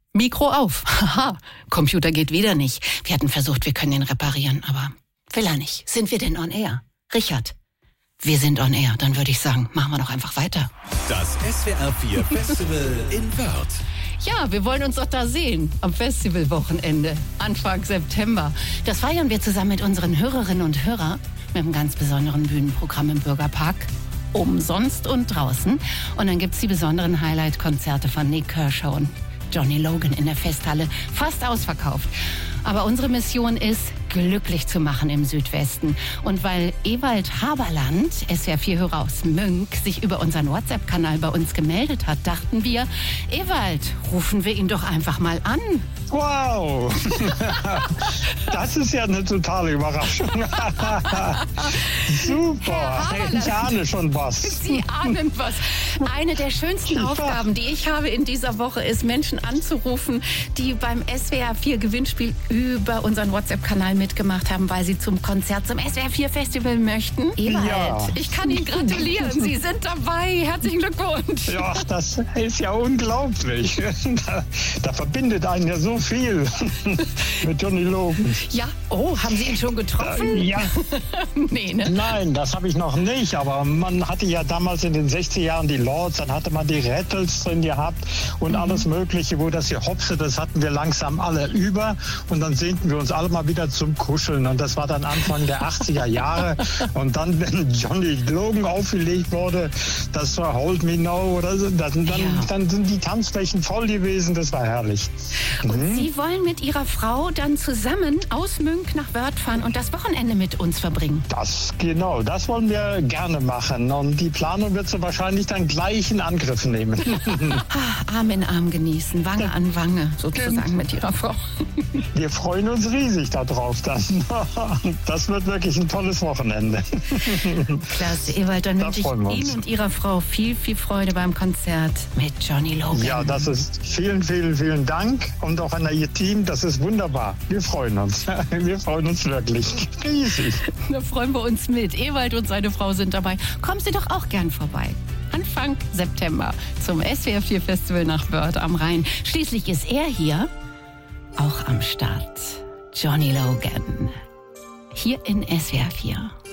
Mikro auf. Haha, Computer geht wieder nicht. Wir hatten versucht, wir können ihn reparieren, aber will er nicht. Sind wir denn on air? Richard, wir sind on air. Dann würde ich sagen, machen wir doch einfach weiter. Das SWR 4 Festival in Wörth. Ja, wir wollen uns doch da sehen am Festivalwochenende, Anfang September. Das feiern wir zusammen mit unseren Hörerinnen und Hörern mit einem ganz besonderen Bühnenprogramm im Bürgerpark. Umsonst und draußen. Und dann gibt's die besonderen Highlight-Konzerte von Nik Kershaw und Johnny Logan in der Festhalle. Fast ausverkauft. Aber unsere Mission ist, glücklich zu machen im Südwesten. Und weil Ewald Haberland, SWR 4-Hörer aus Münck, sich über unseren WhatsApp-Kanal bei uns gemeldet hat, dachten wir, Ewald, rufen wir ihn doch einfach mal an. Wow, das ist ja eine totale Überraschung. Super, ich ahne schon was. Sie ahnen was. Eine der schönsten Aufgaben, die ich habe in dieser Woche, ist, Menschen anzurufen, die beim SWR 4 Gewinnspiel über unseren WhatsApp-Kanal mitgemacht haben, weil sie zum Konzert zum SWR 4 Festival möchten. Ewald, ich kann Ihnen gratulieren. Sie sind dabei. Herzlichen Glückwunsch. Ja, das ist ja unglaublich. Da verbindet einen ja so viel mit Johnny Logan. Ja, oh, haben Sie ihn schon getroffen? Ja. Nee, ne? Nein, das habe ich noch nicht, aber man hatte ja damals in den 60er Jahren die Lords, dann hatte man die Rattles drin gehabt und alles Mögliche, wo das hier hopste, das hatten wir langsam alle über und dann sehnten wir uns alle mal wieder zum Kuscheln und das war dann Anfang der 80er Jahre und dann, wenn Johnny Logan aufgelegt wurde, das war Hold Me Now oder so, dann sind die Tanzflächen voll gewesen, das war herrlich. Und Sie wollen mit Ihrer Frau dann zusammen aus Münck nach Wörth fahren und das Wochenende mit uns verbringen? Das wollen wir gerne machen. Und die Planung wird so wahrscheinlich dann gleich in Angriff nehmen. Arm in Arm genießen, Wange an Wange, sozusagen mit Ihrer Frau. Wir freuen uns riesig darauf dann. Das wird wirklich ein tolles Wochenende. Klasse, Ewald, dann wünsche ich Ihnen und Ihrer Frau viel, viel Freude beim Konzert mit Johnny Logan. Ja, das ist vielen, vielen, vielen Dank. Und auch an Ihr Team, das ist wunderbar. Wir freuen uns. Wir freuen uns wirklich riesig. Da freuen wir uns mit. Ewald und seine Frau sind dabei. Kommen Sie doch auch gern vorbei. Anfang September zum SWR 4 Festival nach Wörth am Rhein. Schließlich ist er hier auch am Start. Johnny Logan. Hier in SWR 4.